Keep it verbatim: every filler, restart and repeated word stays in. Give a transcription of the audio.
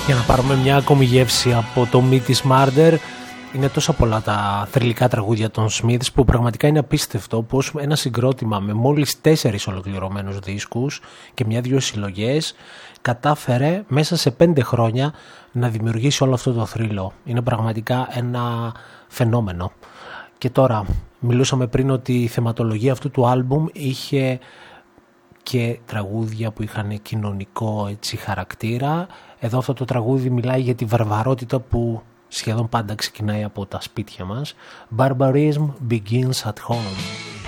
Για να πάρουμε μια ακόμη γεύση από το Meat is Murder. Είναι τόσα πολλά τα θρυλικά τραγούδια των Smiths που πραγματικά είναι απίστευτο πως ένα συγκρότημα με μόλις τέσσερις ολοκληρωμένους δίσκους και μια-δυο συλλογές κατάφερε μέσα σε πέντε χρόνια να δημιουργήσει όλο αυτό το θρύλο. Είναι πραγματικά ένα φαινόμενο. Και τώρα μιλούσαμε πριν ότι η θεματολογία αυτού του άλμπουμ είχε και τραγούδια που είχαν κοινωνικό έτσι, χαρακτήρα. Εδώ αυτό το τραγούδι μιλάει για τη βαρβαρότητα που σχεδόν πάντα ξεκινάει από τα σπίτια μας. Barbarism begins at home.